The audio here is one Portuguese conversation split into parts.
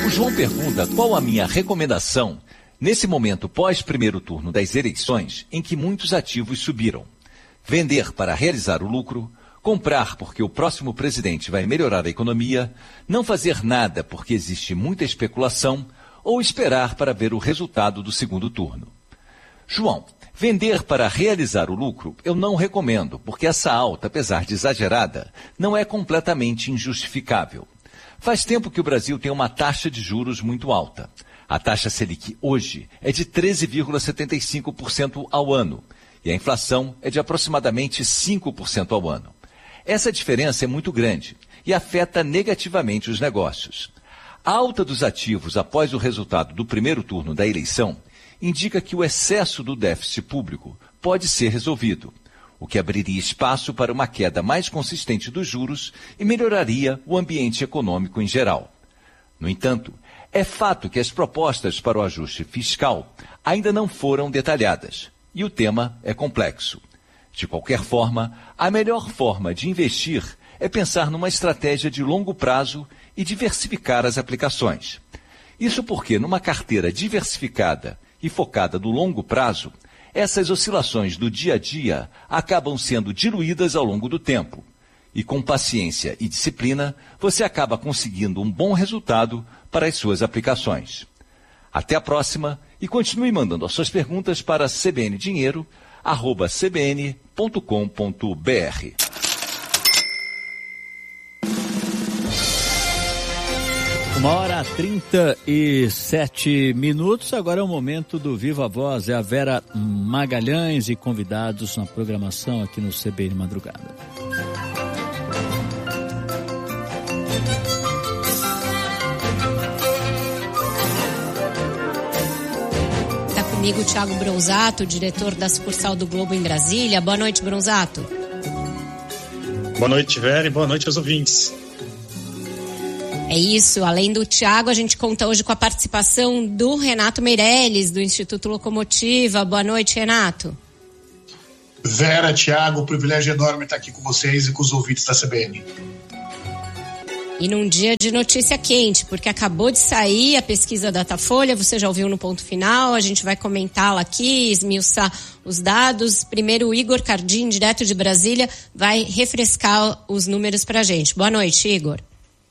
O João pergunta qual a minha recomendação nesse momento pós-primeiro turno das eleições em que muitos ativos subiram. Vender para realizar o lucro, comprar porque o próximo presidente vai melhorar a economia, não fazer nada porque existe muita especulação ou esperar para ver o resultado do segundo turno. João, vender para realizar o lucro eu não recomendo, porque essa alta, apesar de exagerada, não é completamente injustificável. Faz tempo que o Brasil tem uma taxa de juros muito alta. A taxa Selic hoje é de 13,75% ao ano e a inflação é de aproximadamente 5% ao ano. Essa diferença é muito grande e afeta negativamente os negócios. A alta dos ativos após o resultado do primeiro turno da eleição indica que o excesso do déficit público pode ser resolvido, o que abriria espaço para uma queda mais consistente dos juros e melhoraria o ambiente econômico em geral. No entanto, é fato que as propostas para o ajuste fiscal ainda não foram detalhadas e o tema é complexo. De qualquer forma, a melhor forma de investir é pensar numa estratégia de longo prazo e diversificar as aplicações. Isso porque, numa carteira diversificada e focada no longo prazo, essas oscilações do dia a dia acabam sendo diluídas ao longo do tempo. E com paciência e disciplina, você acaba conseguindo um bom resultado para as suas aplicações. Até a próxima e continue mandando as suas perguntas para cbndinheiro@cbn.com.br. Uma hora 37 minutos, agora é o momento do Viva Voz, é a Vera Magalhães e convidados na programação aqui no CBN Madrugada. Está comigo o Thiago Bronzato, diretor da sucursal do Globo em Brasília. Boa noite, Bronzato. Boa noite, Vera, e boa noite aos ouvintes. É isso, além do Thiago, a gente conta hoje com a participação do Renato Meirelles, do Instituto Locomotiva. Boa noite, Renato. Vera, Thiago, um privilégio enorme estar aqui com vocês e com os ouvintes da CBN. E num dia de notícia quente, porque acabou de sair a pesquisa Datafolha, você já ouviu no ponto final, a gente vai comentá-la aqui, esmiuçar os dados. Primeiro, o Igor Cardim, direto de Brasília, vai refrescar os números pra gente. Boa noite, Igor.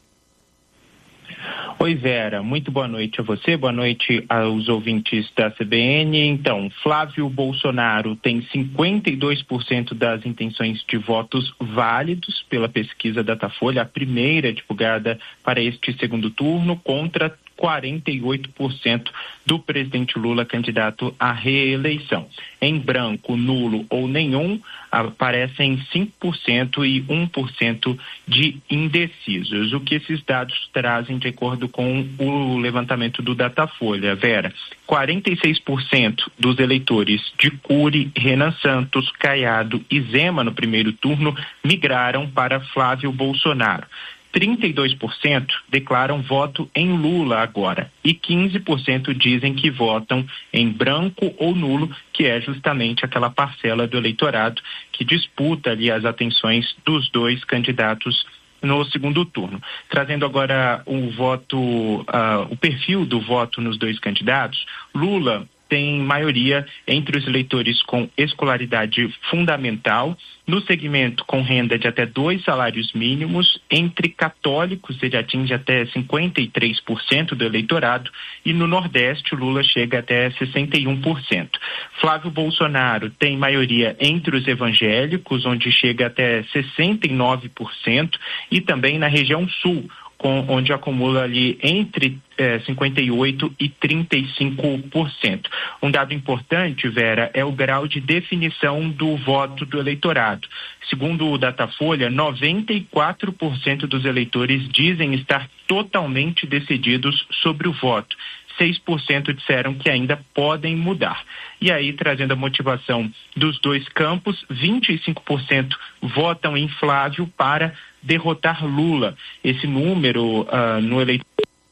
Oi, Vera, muito boa noite a você, boa noite aos ouvintes da CBN. Então, Flávio Bolsonaro tem 52% das intenções de votos válidos pela pesquisa Datafolha, a primeira divulgada para este segundo turno, contra 48% do presidente Lula, candidato à reeleição. Em branco, nulo ou nenhum, aparecem 5% e 1% de indecisos. O que esses dados trazem de acordo com o levantamento do Datafolha, Vera? 46% dos eleitores de Cury, Renan Santos, Caiado e Zema no primeiro turno migraram para Flávio Bolsonaro. 32% declaram voto em Lula agora e 15% dizem que votam em branco ou nulo, que é justamente aquela parcela do eleitorado que disputa ali as atenções dos dois candidatos no segundo turno. Trazendo agora o voto, o perfil do voto nos dois candidatos, Lula tem maioria entre os eleitores com escolaridade fundamental, no segmento com renda de até 2 salários mínimos, entre católicos ele atinge até 53% do eleitorado e no Nordeste o Lula chega até 61%. Flávio Bolsonaro tem maioria entre os evangélicos, onde chega até 69% e também na região Sul, onde acumula ali entre 58% e 35%. Um dado importante, Vera, é o grau de definição do voto do eleitorado. Segundo o Datafolha, 94% dos eleitores dizem estar totalmente decididos sobre o voto. 6% disseram que ainda podem mudar. E aí, trazendo a motivação dos dois campos, 25% votam em Flávio para derrotar Lula. Esse número no eleitorado.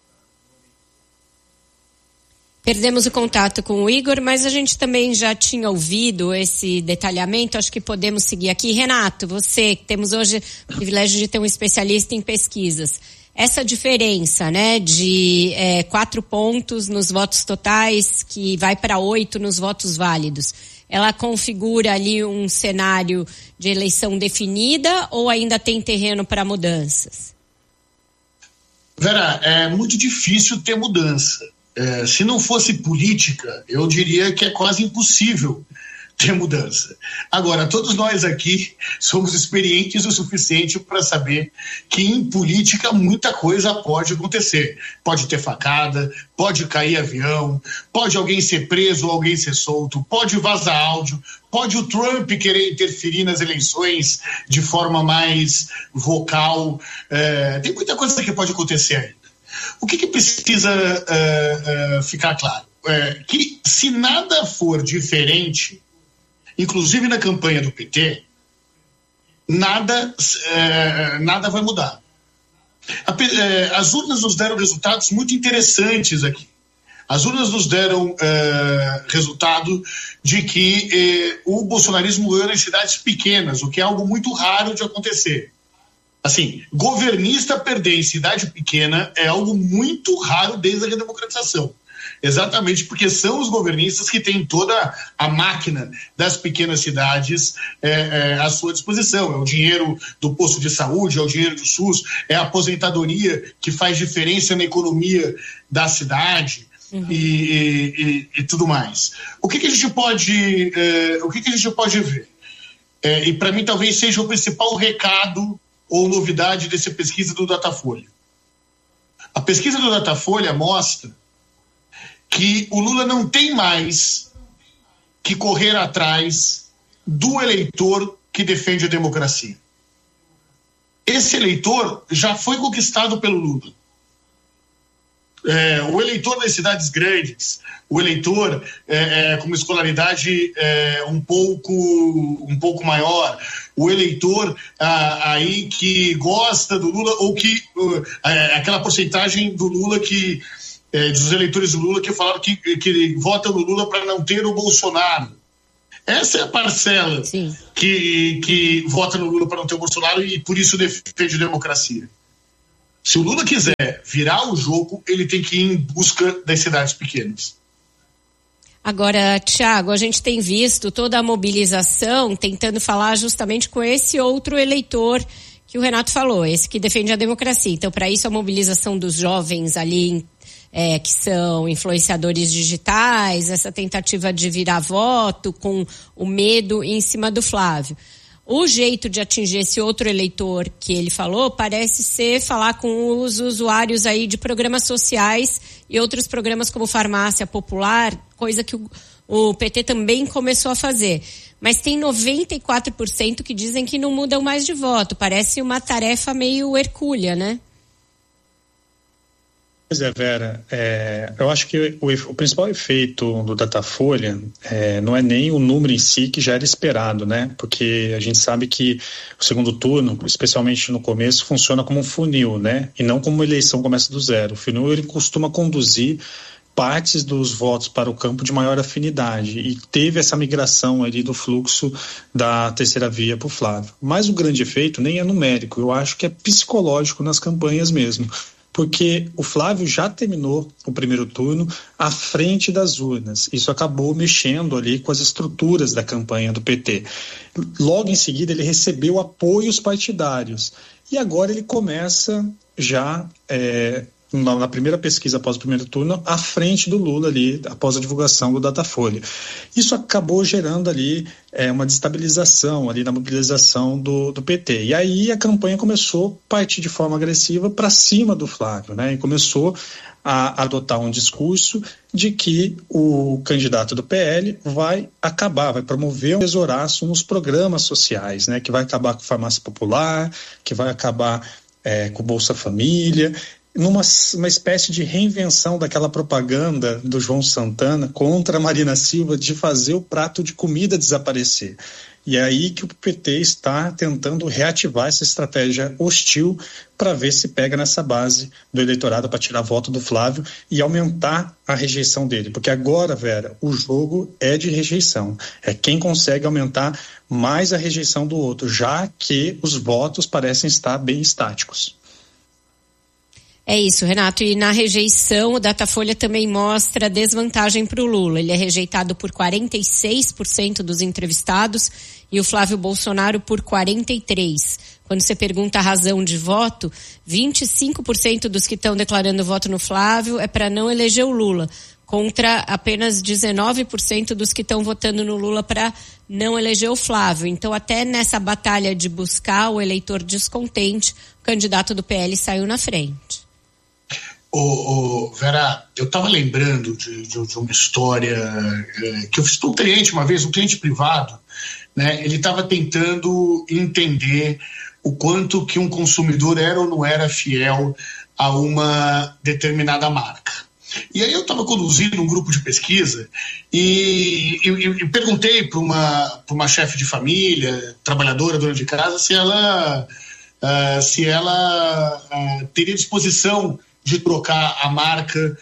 Perdemos o contato com o Igor, mas a gente também já tinha ouvido esse detalhamento, acho que podemos seguir aqui. Renato, você, temos hoje o privilégio de ter um especialista em pesquisas. essa diferença, né, de 4 pontos nos votos totais, que vai para 8 nos votos válidos, ela configura ali um cenário de eleição definida ou ainda tem terreno para mudanças? Vera, é muito difícil ter mudança. Se não fosse política, eu diria que é quase impossível ter mudança. Agora, todos nós aqui somos experientes o suficiente para saber que em política muita coisa pode acontecer. Pode ter facada, pode cair avião, pode alguém ser preso ou alguém ser solto, pode vazar áudio, pode o Trump querer interferir nas eleições de forma mais vocal. Tem muita coisa que pode acontecer ainda. O que precisa ficar claro? Que se nada for diferente, inclusive na campanha do PT, nada vai mudar. As urnas nos deram resultados muito interessantes aqui. As urnas nos deram resultado de que o bolsonarismo ganhou em cidades pequenas, o que é algo muito raro de acontecer. Assim, governista perder em cidade pequena é algo muito raro desde a redemocratização. Exatamente porque são os governistas que têm toda a máquina das pequenas cidades à sua disposição. É o dinheiro do posto de saúde, é o dinheiro do SUS, é a aposentadoria que faz diferença na economia da cidade. Uhum. E tudo mais. O que a gente pode ver? E para mim talvez seja o principal recado ou novidade dessa pesquisa do Datafolha. A pesquisa do Datafolha mostra que o Lula não tem mais que correr atrás do eleitor que defende a democracia. Esse eleitor já foi conquistado pelo Lula. O eleitor das cidades grandes, o eleitor com uma escolaridade um pouco maior, o eleitor aí que gosta do Lula, ou que aquela porcentagem do Lula dos eleitores do Lula que falaram que votam no Lula para não ter o Bolsonaro. Essa é a parcela que vota no Lula para não ter o Bolsonaro e por isso defende a democracia. Se o Lula quiser virar o jogo, ele tem que ir em busca das cidades pequenas. Agora, Thiago, a gente tem visto toda a mobilização tentando falar justamente com esse outro eleitor que o Renato falou, esse que defende a democracia. Então, para isso, a mobilização dos jovens ali, que são influenciadores digitais, essa tentativa de virar voto com o medo em cima do Flávio. O jeito de atingir esse outro eleitor que ele falou parece ser falar com os usuários aí de programas sociais e outros programas como Farmácia Popular, coisa que o PT também começou a fazer. Mas tem 94% que dizem que não mudam mais de voto. Parece uma tarefa meio hercúlea, né? Pois é, Vera, eu acho que o principal efeito do Datafolha não é nem o número em si, que já era esperado, né? Porque a gente sabe que o segundo turno, especialmente no começo, funciona como um funil, né? E não como uma eleição começa do zero. O funil, ele costuma conduzir partes dos votos para o campo de maior afinidade, e teve essa migração ali do fluxo da terceira via para o Flávio. Mas o grande efeito nem é numérico, eu acho que é psicológico nas campanhas mesmo, porque o Flávio já terminou o primeiro turno à frente das urnas. Isso acabou mexendo ali com as estruturas da campanha do PT. Logo em seguida, ele recebeu apoios partidários. E agora ele começa já, na primeira pesquisa após o primeiro turno, à frente do Lula ali, após a divulgação do Datafolha. Isso acabou gerando ali uma destabilização ali na mobilização do PT. E aí a campanha começou a partir de forma agressiva para cima do Flávio, né? E começou a adotar um discurso de que o candidato do PL vai promover um tesouraço nos programas sociais, né? Que vai acabar com a Farmácia Popular, que vai acabar com o Bolsa Família, numa espécie de reinvenção daquela propaganda do João Santana contra a Marina Silva de fazer o prato de comida desaparecer. E é aí que o PT está tentando reativar essa estratégia hostil para ver se pega nessa base do eleitorado para tirar voto do Flávio e aumentar a rejeição dele. Porque agora, Vera, o jogo é de rejeição. É quem consegue aumentar mais a rejeição do outro, já que os votos parecem estar bem estáticos. É isso, Renato. E na rejeição, o Datafolha também mostra desvantagem para o Lula. Ele é rejeitado por 46% dos entrevistados e o Flávio Bolsonaro por 43%. Quando você pergunta a razão de voto, 25% dos que estão declarando voto no Flávio é para não eleger o Lula, contra apenas 19% dos que estão votando no Lula para não eleger o Flávio. Então, até nessa batalha de buscar o eleitor descontente, o candidato do PL saiu na frente. Vera, eu estava lembrando de uma história que eu fiz para um cliente uma vez, um cliente privado, né? Ele estava tentando entender o quanto que um consumidor era ou não era fiel a uma determinada marca. E aí eu estava conduzindo um grupo de pesquisa e perguntei para uma chefe de família, trabalhadora, dona de casa, se ela teria disposição de trocar a marca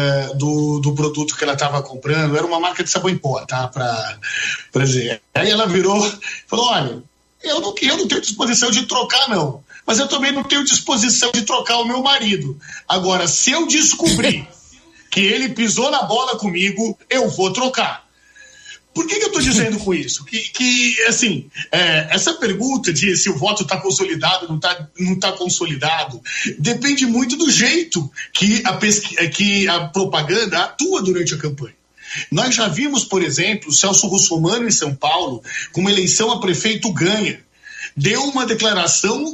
do produto que ela estava comprando. Era uma marca de sabão em pó, tá? Para dizer. Aí ela virou e falou: olha, eu não tenho disposição de trocar, não. Mas eu também não tenho disposição de trocar o meu marido. Agora, se eu descobrir que ele pisou na bola comigo, eu vou trocar. Por que eu estou dizendo com isso? Assim, essa pergunta de se o voto está consolidado ou não está consolidado depende muito do jeito que a propaganda atua durante a campanha. Nós já vimos, por exemplo, o Celso Russomano em São Paulo, com uma eleição a prefeito ganha. Deu uma declaração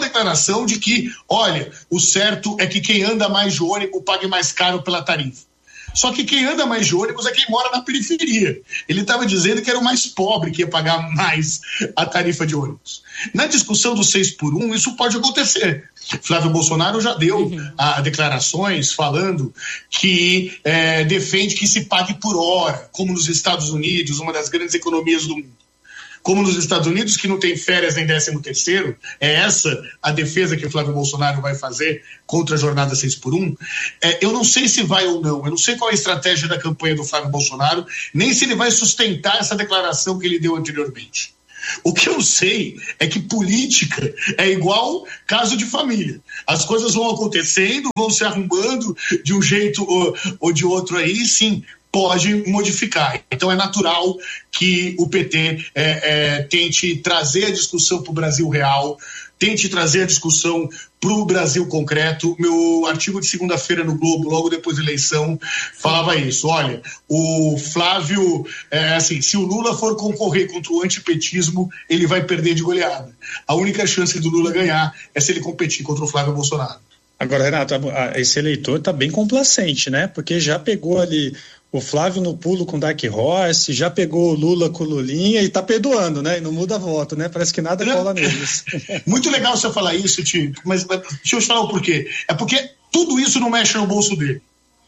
de que, olha, o certo é que quem anda mais de ônibus pague mais caro pela tarifa. Só que quem anda mais de ônibus é quem mora na periferia. Ele estava dizendo que era o mais pobre que ia pagar mais a tarifa de ônibus. Na discussão do 6x1, isso pode acontecer. Flávio Bolsonaro já deu declarações falando que defende que se pague por hora, como nos Estados Unidos, uma das grandes economias do mundo. Como nos Estados Unidos, que não tem férias nem 13º, é essa a defesa que o Flávio Bolsonaro vai fazer contra a jornada 6x1. Eu não sei se vai ou não, eu não sei qual é a estratégia da campanha do Flávio Bolsonaro, nem se ele vai sustentar essa declaração que ele deu anteriormente. O que eu sei é que política é igual caso de família. As coisas vão acontecendo, vão se arrumando de um jeito ou de outro aí, sim, pode modificar. Então é natural que o PT tente trazer a discussão para o Brasil real, tente trazer a discussão para o Brasil concreto. Meu artigo de segunda-feira no Globo, logo depois da eleição, falava isso. Olha, o Flávio, assim, se o Lula for concorrer contra o antipetismo, ele vai perder de goleada. A única chance do Lula ganhar é se ele competir contra o Flávio Bolsonaro. Agora, Renato, esse eleitor está bem complacente, né? Porque já pegou ali o Flávio no pulo com o Dark Horse, já pegou o Lula com o Lulinha e está perdoando, né? E não muda voto, né? Parece que nada cola neles. Muito legal você falar isso, Tio, mas deixa eu te falar o porquê. É porque tudo isso não mexe no bolso dele.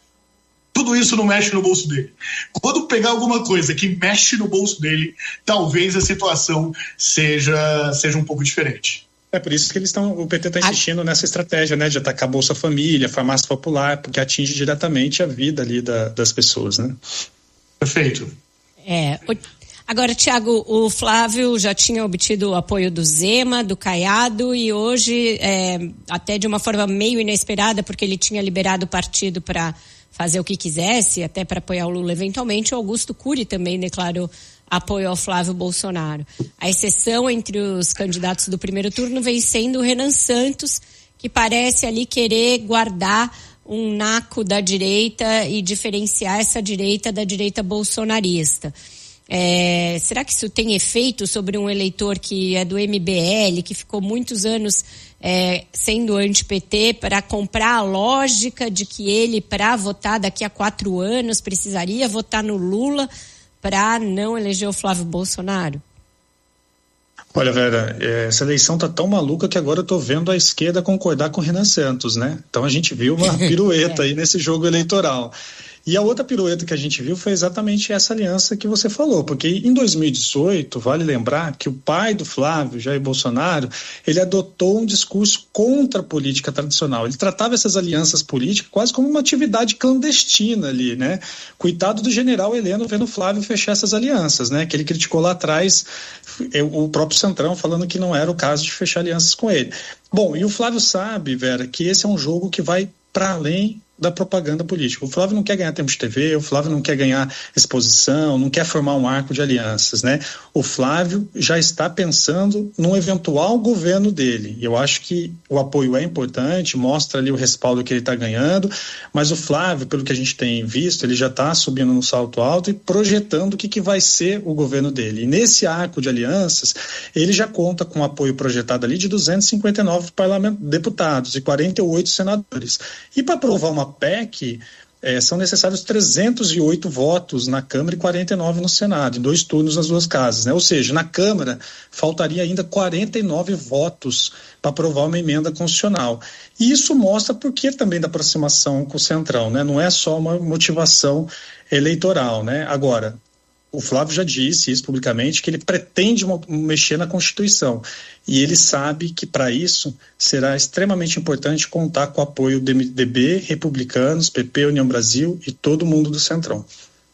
Tudo isso não mexe no bolso dele. Quando pegar alguma coisa que mexe no bolso dele, talvez a situação seja um pouco diferente. É por isso que o PT está insistindo nessa estratégia, né, de atacar a Bolsa Família, farmácia popular, porque atinge diretamente a vida ali das pessoas, né? Perfeito. Agora, Tiago, o Flávio já tinha obtido o apoio do Zema, do Caiado, e hoje, até de uma forma meio inesperada, porque ele tinha liberado o partido para fazer o que quisesse, até para apoiar o Lula eventualmente, o Augusto Cury também declarou apoio ao Flávio Bolsonaro. A exceção entre os candidatos do primeiro turno vem sendo o Renan Santos, que parece ali querer guardar um naco da direita e diferenciar essa direita da direita bolsonarista. Será que isso tem efeito sobre um eleitor que é do MBL, que ficou muitos anos sendo anti-PT, para comprar a lógica de que ele, para votar daqui a 4 anos, precisaria votar no Lula para não eleger o Flávio Bolsonaro? Olha, Vera, essa eleição tá tão maluca que agora eu tô vendo a esquerda concordar com o Renan Santos, né? Então a gente viu uma pirueta aí nesse jogo eleitoral. E a outra pirueta que a gente viu foi exatamente essa aliança que você falou, porque em 2018, vale lembrar que o pai do Flávio, Jair Bolsonaro, ele adotou um discurso contra a política tradicional. Ele tratava essas alianças políticas quase como uma atividade clandestina ali, né? Coitado do general Heleno vendo o Flávio fechar essas alianças, né? Que ele criticou lá atrás o próprio Centrão falando que não era o caso de fechar alianças com ele. Bom, e o Flávio sabe, Vera, que esse é um jogo que vai para além da propaganda política. O Flávio não quer ganhar tempo de TV, o Flávio não quer ganhar exposição, não quer formar um arco de alianças, né? O Flávio já está pensando num eventual governo dele. E eu acho que o apoio é importante, mostra ali o respaldo que ele está ganhando, mas o Flávio, pelo que a gente tem visto, ele já está subindo no salto alto e projetando o que vai ser o governo dele. E nesse arco de alianças, ele já conta com um apoio projetado ali de 259 deputados e 48 senadores. E para aprovar uma PEC, são necessários 308 votos na Câmara e 49 no Senado, em 2 turnos nas 2 casas, né? Ou seja, na Câmara faltaria ainda 49 votos para aprovar uma emenda constitucional. E isso mostra por que também da aproximação com o Centrão, né? Não é só uma motivação eleitoral, né? Agora, o Flávio já disse isso publicamente, que ele pretende mexer na Constituição. E ele sabe que, para isso, será extremamente importante contar com o apoio do MDB, republicanos, PP, União Brasil e todo mundo do Centrão.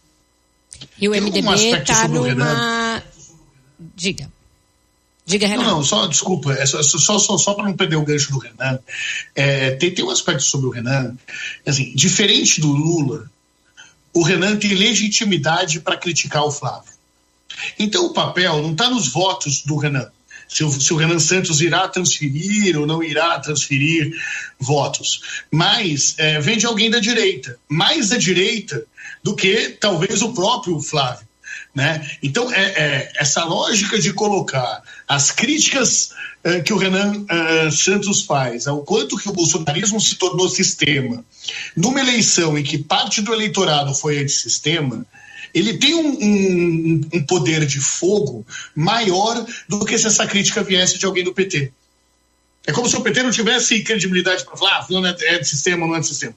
E o MDB está numa... Diga, Renan. Não, só, desculpa, só para não perder o gancho do Renan, tem um aspecto sobre o Renan, assim, diferente do Lula, o Renan tem legitimidade para criticar o Flávio. Então o papel não está nos votos do Renan. Se o Renan Santos irá transferir ou não irá transferir votos. Mas vem de alguém da direita. Mais da direita do que talvez o próprio Flávio. Né? Então, essa lógica de colocar as críticas que o Renan Santos faz ao quanto que o bolsonarismo se tornou sistema, numa eleição em que parte do eleitorado foi antissistema, ele tem um poder de fogo maior do que se essa crítica viesse de alguém do PT. É como se o PT não tivesse credibilidade para falar, não é de sistema, não é de sistema.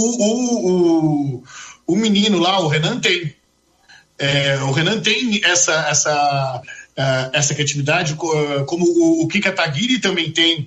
O menino lá, o Renan tem. O Renan tem essa criatividade, como o Kim Kataguiri também tem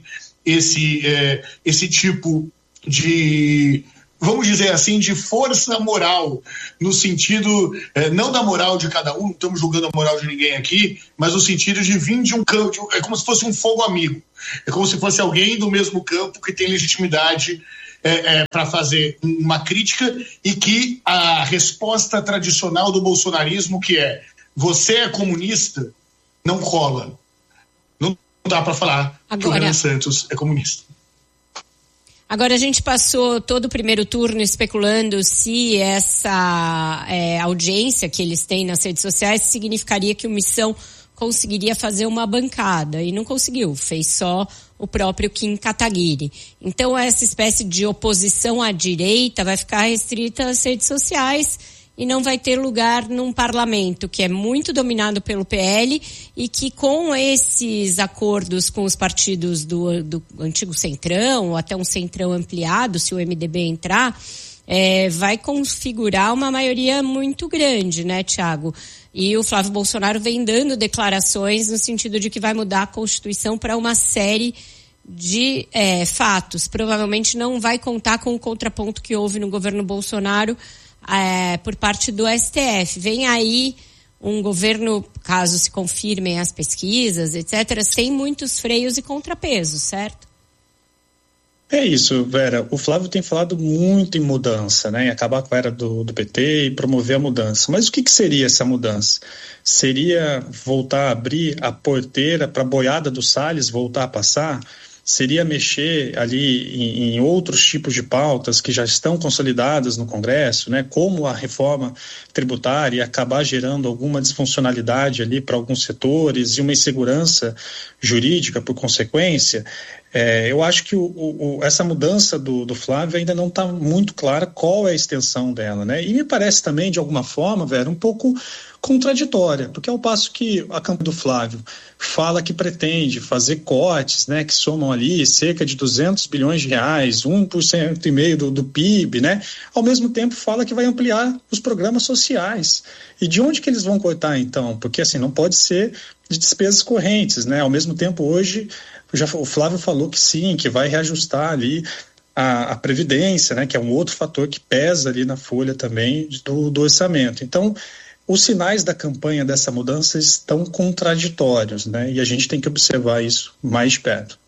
esse tipo de, vamos dizer assim, de força moral, no sentido, não da moral de cada um, não estamos julgando a moral de ninguém aqui, mas no sentido de vir de um campo, é como se fosse um fogo amigo, é como se fosse alguém do mesmo campo que tem legitimidade para fazer uma crítica, e que a resposta tradicional do bolsonarismo, que é você é comunista, não rola. Não dá para falar que o Renan Santos é comunista. Agora, a gente passou todo o primeiro turno especulando se essa audiência que eles têm nas redes sociais significaria que o Missão conseguiria fazer uma bancada, e não conseguiu, fez só o próprio Kim Kataguiri. Então, essa espécie de oposição à direita vai ficar restrita às redes sociais e não vai ter lugar num parlamento que é muito dominado pelo PL, e que, com esses acordos com os partidos do antigo Centrão, ou até um Centrão ampliado, se o MDB entrar, vai configurar uma maioria muito grande, né, Thiago? E o Flávio Bolsonaro vem dando declarações no sentido de que vai mudar a Constituição para uma série de fatos. Provavelmente não vai contar com o contraponto que houve no governo Bolsonaro por parte do STF. Vem aí um governo, caso se confirmem as pesquisas, etc., sem muitos freios e contrapesos, certo? É isso, Vera. O Flávio tem falado muito em mudança, né? Em acabar com a era do PT e promover a mudança. Mas o que seria essa mudança? Seria voltar a abrir a porteira para a boiada do Salles voltar a passar? Seria mexer ali em outros tipos de pautas que já estão consolidadas no Congresso, né? Como a reforma tributária, e acabar gerando alguma disfuncionalidade ali para alguns setores e uma insegurança jurídica por consequência? Eu acho que essa mudança do Flávio ainda não está muito clara qual é a extensão dela, né? E me parece também, de alguma forma, Vera, um pouco contraditória, porque ao passo que a campanha do Flávio fala que pretende fazer cortes, né, que somam ali cerca de 200 bilhões de reais, 1,5% do PIB, né? Ao mesmo tempo fala que vai ampliar os programas sociais. E de onde que eles vão cortar, então? Porque, assim, não pode ser de despesas correntes, né? Ao mesmo tempo, hoje, o Flávio falou que sim, que vai reajustar ali a Previdência, né? Que é um outro fator que pesa ali na folha também do orçamento. Então, os sinais da campanha dessa mudança estão contraditórios, né? E a gente tem que observar isso mais de perto.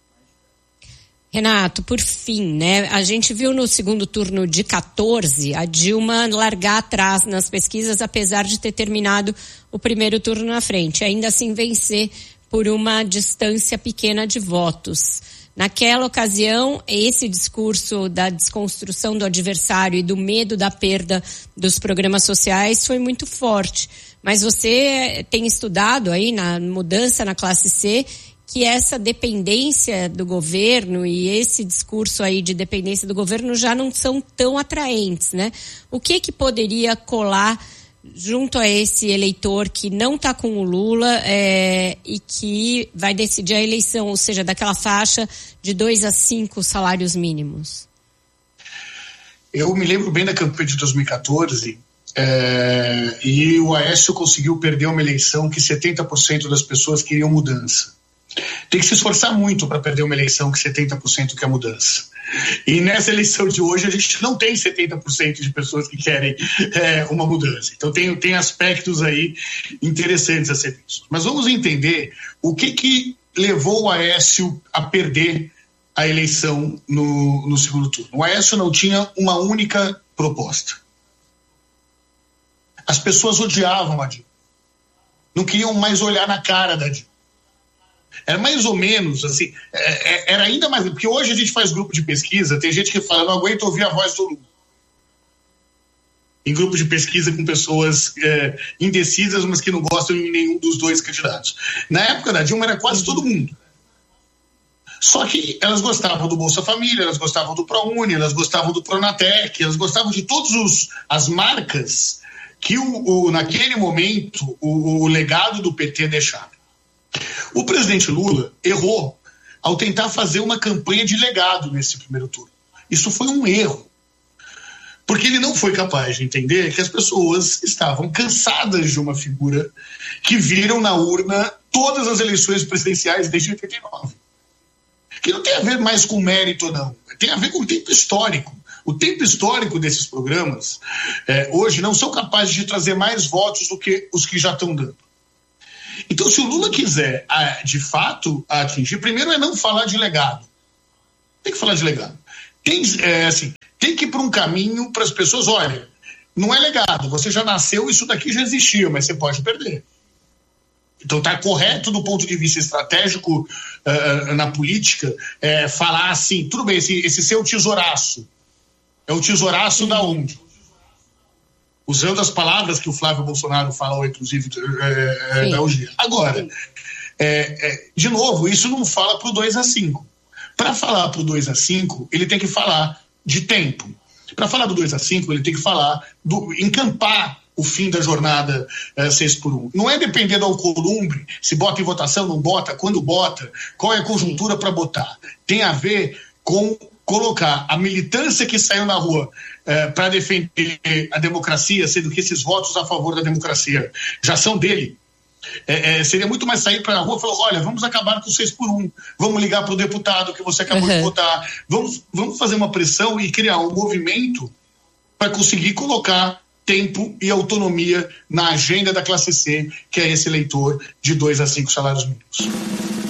Renato, por fim, né? A gente viu no segundo turno de 14 a Dilma largar atrás nas pesquisas, apesar de ter terminado o primeiro turno na frente. Ainda assim vencer por uma distância pequena de votos. Naquela ocasião, esse discurso da desconstrução do adversário e do medo da perda dos programas sociais foi muito forte. Mas você tem estudado aí na mudança na classe C que essa dependência do governo e esse discurso aí de dependência do governo já não são tão atraentes, né? O que poderia colar junto a esse eleitor que não está com o Lula e que vai decidir a eleição, ou seja, daquela faixa de 2 a 5 salários mínimos? Eu me lembro bem da campanha de 2014 e o Aécio conseguiu perder uma eleição que 70% das pessoas queriam mudança. Tem que se esforçar muito para perder uma eleição que 70% quer mudança. E nessa eleição de hoje a gente não tem 70% de pessoas que querem uma mudança. Então tem aspectos aí interessantes a ser vistos. Mas vamos entender o que levou o Aécio a perder a eleição no segundo turno. O Aécio não tinha uma única proposta. As pessoas odiavam a Dilma. Não queriam mais olhar na cara da Dilma. Era mais ou menos assim, era ainda mais, porque hoje a gente faz grupo de pesquisa, tem gente que fala, não aguento ouvir a voz do Lula. Em grupo de pesquisa com pessoas indecisas, mas que não gostam de nenhum dos dois candidatos. Na época da Dilma era quase todo mundo. Só que elas gostavam do Bolsa Família, elas gostavam do ProUni, elas gostavam do Pronatec, elas gostavam de todas as marcas que naquele momento o legado do PT deixava. O presidente Lula errou ao tentar fazer uma campanha de legado nesse primeiro turno. Isso foi um erro, porque ele não foi capaz de entender que as pessoas estavam cansadas de uma figura que viram na urna todas as eleições presidenciais desde 89. Que não tem a ver mais com mérito, não. Tem a ver com o tempo histórico. O tempo histórico desses programas hoje não são capazes de trazer mais votos do que os que já estão dando. Então, se o Lula quiser, de fato, atingir, primeiro é não falar de legado. Tem que falar de legado. Tem que ir para um caminho para as pessoas, olha, não é legado, você já nasceu, isso daqui já existia, mas você pode perder. Então, está correto do ponto de vista estratégico na política falar assim, tudo bem, esse seu tesouraço, é o tesouraço da onde? Usando as palavras que o Flávio Bolsonaro falou, inclusive, da UG. Agora, de novo, isso não fala para o 2 a 5. Para falar para o 2 a 5, ele tem que falar de tempo. Para falar do 2 a 5, ele tem que falar encampar o fim da jornada 6x1. Não é depender do Alcolumbre, se bota em votação, não bota, quando bota, qual é a conjuntura para botar. Tem a ver com colocar a militância que saiu na rua para defender a democracia, sendo que esses votos a favor da democracia já são dele. Seria muito mais sair para a rua e falar, olha, vamos acabar com o 6x1, vamos ligar para o deputado que você acabou de votar, vamos fazer uma pressão e criar um movimento para conseguir colocar tempo e autonomia na agenda da classe C, que é esse eleitor de 2 a 5 salários mínimos.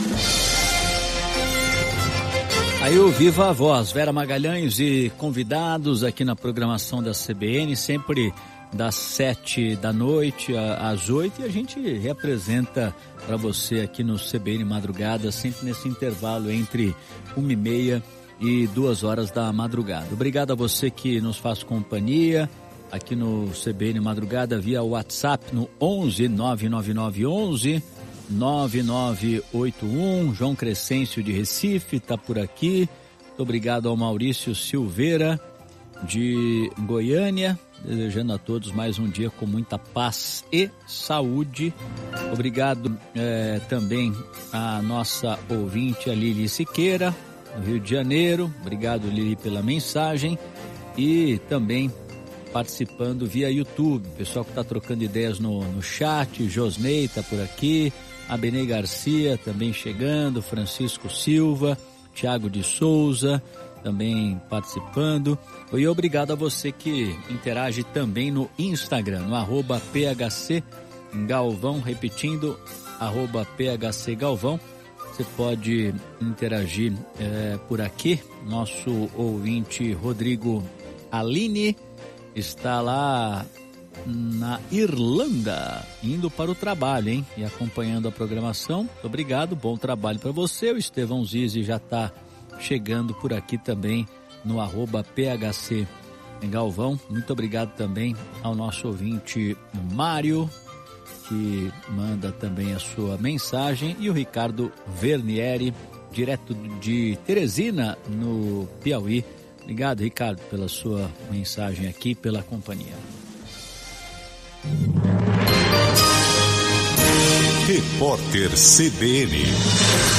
Aí o Viva a Voz, Vera Magalhães e convidados aqui na programação da CBN, sempre das 7 da noite às 8, e a gente reapresenta para você aqui no CBN Madrugada, sempre nesse intervalo entre 1h30 e 2 horas da madrugada. Obrigado a você que nos faz companhia aqui no CBN Madrugada via WhatsApp no 11 999 11 9981. João Crescêncio de Recife está por aqui. Muito obrigado ao Maurício Silveira de Goiânia, desejando a todos mais um dia com muita paz e saúde. Obrigado também à nossa ouvinte, a Lili Siqueira, no Rio de Janeiro. Obrigado, Lili, pela mensagem. E também participando via YouTube, pessoal que está trocando ideias no chat. Josnei está por aqui, a Benê Garcia também chegando, Francisco Silva, Tiago de Souza também participando. E obrigado a você que interage também no Instagram, no @PHC Galvão, repetindo, @PHC Galvão. Você pode interagir por aqui. Nosso ouvinte Rodrigo Aline está lá na Irlanda, indo para o trabalho, hein? E acompanhando a programação. Muito obrigado, bom trabalho para você. O Estevão Zizi já está chegando por aqui também no @PHC Galvão. Muito obrigado também ao nosso ouvinte Mário, que manda também a sua mensagem, e o Ricardo Vernieri, direto de Teresina, no Piauí. Obrigado, Ricardo, pela sua mensagem aqui, pela companhia. Repórter CBN.